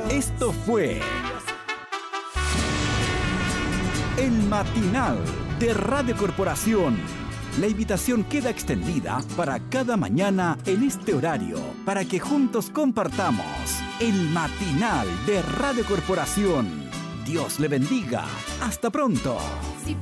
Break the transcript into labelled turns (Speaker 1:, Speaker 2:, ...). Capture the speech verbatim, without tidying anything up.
Speaker 1: Esto fue El Matinal de Radio Corporación. La invitación queda extendida para cada mañana en este horario, para que juntos compartamos El Matinal de Radio Corporación. Dios le bendiga. Hasta pronto.